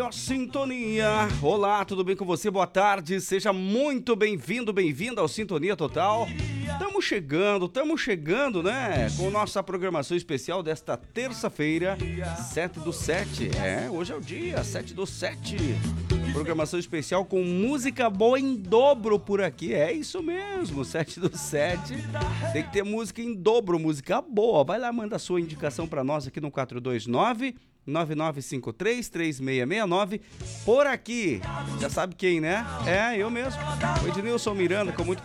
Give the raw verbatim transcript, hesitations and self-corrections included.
Sintonia. Olá, tudo bem com você? Boa tarde, seja muito bem-vindo, bem-vinda ao Sintonia Total. Estamos chegando, estamos chegando, né? Com nossa programação especial desta terça-feira, sete do sete. É, hoje é o dia, sete do sete. Programação especial com música boa em dobro por aqui. É isso mesmo, sete do sete. Tem que ter música em dobro, música boa. Vai lá, manda a sua indicação para nós aqui no quatro dois nove, nove nove cinco três, três seis seis nove. Por aqui, já sabe quem, né? É, eu mesmo. O Ednilson Miranda, com muito